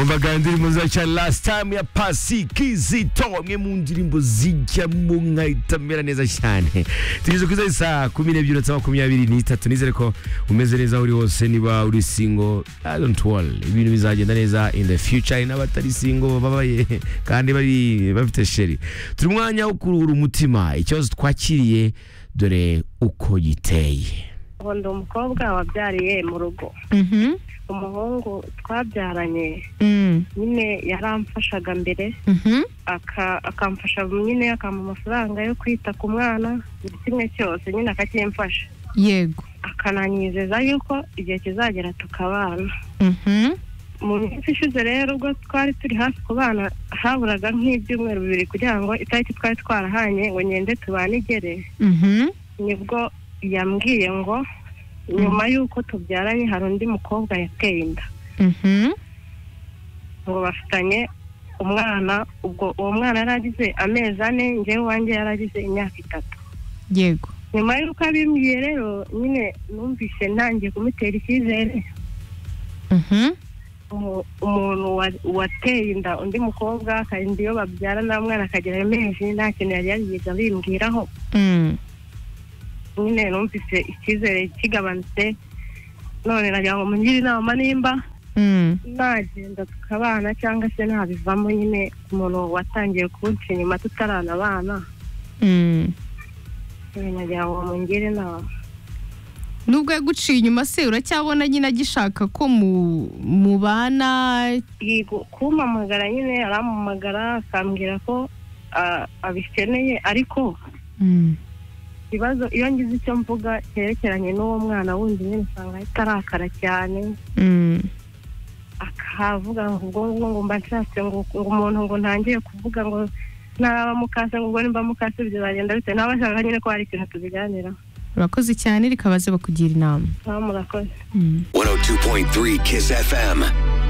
umvaga indirimbo za last time ya Pasi Kizito, imwe mu ndirimbo zijya mu nkaitamera neza cyane. Tugeze kuza saa 12:23 nizere ko umeze neza uri hose. Niba uri single, I don't worry, ibintu bizagenda neza in the future. N'abatari single babaye kandi bari bafite sheri, turi mwanya wo kuruhura umutima. Ikibazo twakiriye dore uko giteye. Ndi umukobwa wabyariye mu rugo. Umuhungu twabyaranye nyine yaramfashaga mbere, akamfasha nyine akampa amafaranga yo kwita ku mwana buri kimwe cyose, nyine akacyemfasha. Yego. Akananyizeza yuko igihe kizagera tukabana. Mu minsi ishize rero ubwo twari turi hafi kubana, haburaga nk'ibyumweru bibiri kugira ngo itariki twari twarahanye ngo ngende tubane igere. Nibwo yambwiye ngo nyuma yuko tubyaranye hari undi mukobwa yateye inda, ngo bafitanye umwana. Ubwo uwo mwana yaragize amezi 4, njyewe wanjye yaragize imyaka 3. Yego. Nyuma yuko abimbwiye rero nyine numvise ntangiye kumutera icyizere. Umuntu wateye inda undi mukobwa kandi iyo babyara na mwana akagira amezi, nta kintu yari yarigize abimbwiraho. Nyine numvise icyizere kigabanutse, none nagira ngo mungire inama nimba nagenda tukabana cyangwa se ntabivamo. Nyine umuntu watangiye kunca inyuma tutaranabana, nagira ngo mungire inama. Nubwo yaguciye inyuma se uracyabona nyine agishaka ko mubana? Yego, kumpamagara nyine arampamagara akambwira ko abikeneye, ariko ikibazo iyo ngize icyo mvuga cyerekeranye n'uwo mwana wundi nyine usanga atarakara cyane. Akavuga ngo ngo mba nshatse ngo umuntu ngo ntangiye kuvuga ngo naba mukase, ngo nimba mukase bizagenda bite. Nabashaka nyine ko hari ikintu tubiganira. Urakoze cyane, rikabaze bakugira inama. Murakoze. 102.3 Kiss FM.